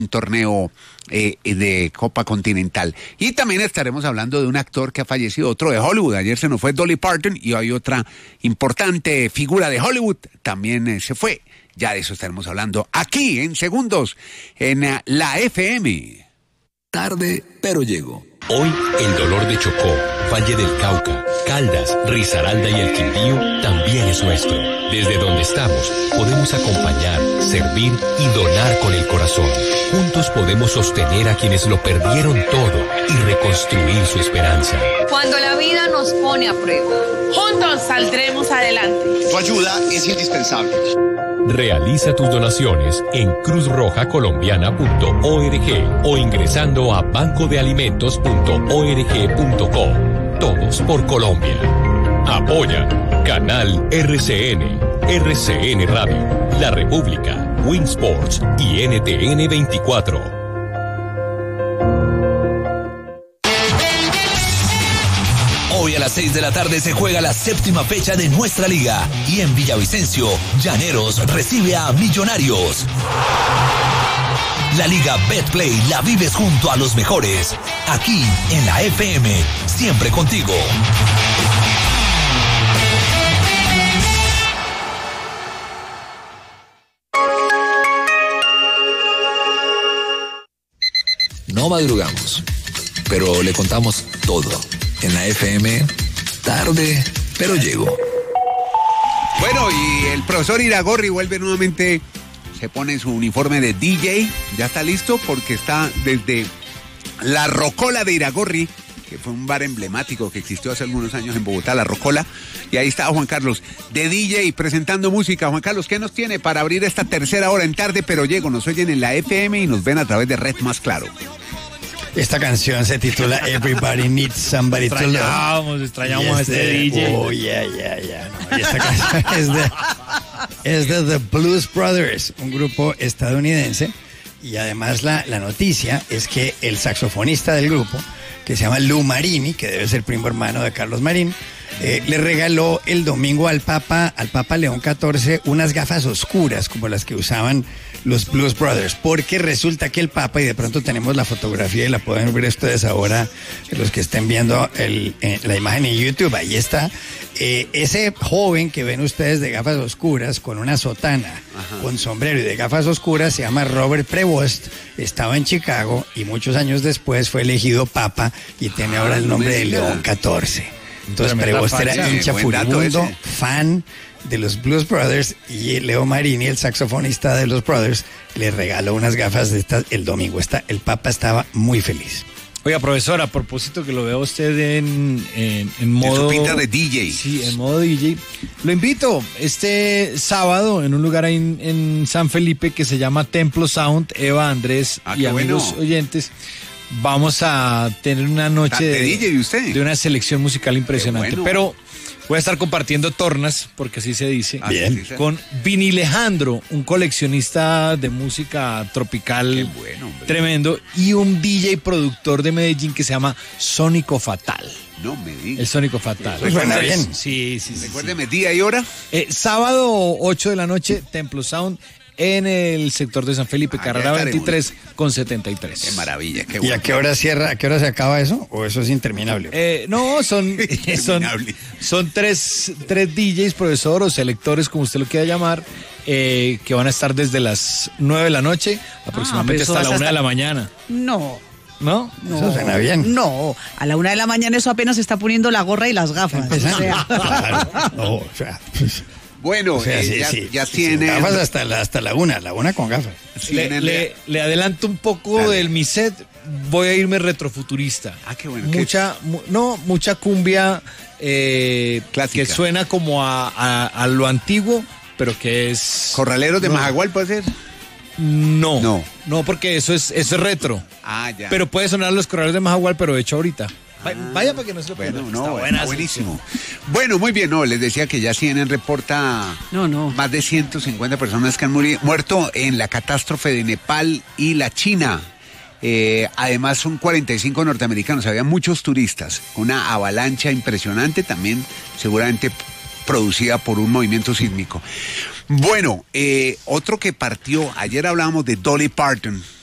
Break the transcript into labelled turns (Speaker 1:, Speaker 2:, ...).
Speaker 1: un torneo de Copa Continental. Y también estaremos hablando de un actor que ha fallecido, otro de Hollywood. Ayer se nos fue Dolly Parton y hay otra importante figura de Hollywood, también se fue. Ya de eso estaremos hablando aquí en segundos en la FM.
Speaker 2: Tarde, pero llego.
Speaker 3: Hoy el dolor de Chocó, Valle del Cauca, Caldas, Risaralda y el Quindío también es nuestro. Desde donde estamos podemos acompañar, servir y donar con el corazón. Juntos podemos sostener a quienes lo perdieron todo y reconstruir su esperanza.
Speaker 4: Cuando la vida nos pone a prueba, juntos saldremos adelante.
Speaker 5: Tu ayuda es indispensable.
Speaker 3: Realiza tus donaciones en cruzrojacolombiana.org o ingresando a bancodealimentos.org.co. Todos por Colombia. Apoya Canal RCN, RCN Radio, La República, Winsports y NTN 24.
Speaker 2: Hoy a las 6 de la tarde se juega la 7ª fecha de nuestra liga y en Villavicencio, Llaneros recibe a Millonarios. La Liga Betplay la vives junto a los mejores, aquí en la FM, siempre contigo. No madrugamos, pero le contamos todo. En la FM, tarde, pero llego.
Speaker 1: Bueno, y el profesor Iragorri vuelve nuevamente, se pone su uniforme de DJ, ya está listo porque está desde la Rocola de Iragorri, que fue un bar emblemático que existió hace algunos años en Bogotá, la Rocola, y ahí está Juan Carlos, de DJ, presentando música. Juan Carlos, ¿qué nos tiene para abrir esta tercera hora en Tarde, pero llego? Nos oyen en la FM y nos ven a través de Red Más Claro.
Speaker 6: Esta canción se titula Everybody Needs Somebody to Love.
Speaker 7: Extrañamos a este DJ.
Speaker 6: Oh, yeah. No, y esta canción es de The Blues Brothers, un grupo estadounidense. Y además la noticia es que el saxofonista del grupo, que se llama Lou Marini, que debe ser primo hermano de Carlos Marín, le regaló el domingo al Papa León XIV unas gafas oscuras como las que usaban los Blues Brothers, porque resulta que el Papa, y de pronto tenemos la fotografía y la pueden ver ustedes ahora, los que estén viendo la imagen en YouTube, ahí está, ese joven que ven ustedes de gafas oscuras con una sotana, con sombrero y de gafas oscuras, se llama Robert Prevost, estaba en Chicago y muchos años después fue elegido Papa y tiene ahora el nombre de León XIV. Entonces Prevost era hincha furibundo, fan de los Blues Brothers, y Leo Marini, el saxofonista de los Brothers, le regaló unas gafas de estas el domingo. El Papa estaba muy feliz.
Speaker 7: Oiga, profesor, a propósito que lo veo usted en modo...
Speaker 1: De su pinta de DJ.
Speaker 7: Sí, en modo DJ. Lo invito este sábado en un lugar ahí en San Felipe que se llama Templo Sound. Eva, Andrés y amigos oyentes. Vamos a tener una noche de una selección musical impresionante. Bueno. Pero voy a estar compartiendo tornas, porque así se dice, con Vini Alejandro, un coleccionista de música tropical tremendo, y un DJ productor de Medellín que se llama Sónico Fatal.
Speaker 1: No me digas.
Speaker 7: El Sónico Fatal.
Speaker 6: Pues suena bien.
Speaker 7: Sí.
Speaker 1: Recuérdeme, día y hora.
Speaker 7: Sábado 8 de la noche, Templo Sound, en el sector de San Felipe, carrera 23 con 73.
Speaker 1: Qué maravilla, qué
Speaker 6: bueno. ¿Y a qué hora cierra, a qué hora se acaba eso? ¿O eso es interminable?
Speaker 7: No, son tres DJs, profesor, o selectores, como usted lo quiera llamar, que van a estar desde las 9 de la noche aproximadamente hasta la 1 de la mañana.
Speaker 4: No.
Speaker 7: ¿No?
Speaker 6: Eso suena bien.
Speaker 4: No, a la 1 de la mañana eso apenas se está poniendo la gorra y las gafas.
Speaker 6: Claro. No, o sea...
Speaker 1: Bueno,
Speaker 6: o sea,
Speaker 1: ya tiene...
Speaker 6: Gafas hasta la una con gafas.
Speaker 7: Le adelanto un poco del mi set, voy a irme retrofuturista.
Speaker 1: Qué bueno.
Speaker 7: Mucha cumbia
Speaker 1: clásica,
Speaker 7: que suena como a lo antiguo, pero que es...
Speaker 1: ¿Corraleros de Majagual puede ser?
Speaker 7: No, porque eso es retro.
Speaker 1: Ya.
Speaker 7: Pero puede sonar los Corraleros de Majagual, pero hecho ahorita. Vaya para que no se lo pierdan.
Speaker 1: Está buenísimo. Bueno, muy bien, les decía que ya CNN reporta más de 150 personas que han muerto en la catástrofe de Nepal y la China. Además son 45 norteamericanos, había muchos turistas, una avalancha impresionante también, seguramente producida por un movimiento sísmico. Bueno, otro que partió, ayer hablábamos de Dolly Parton.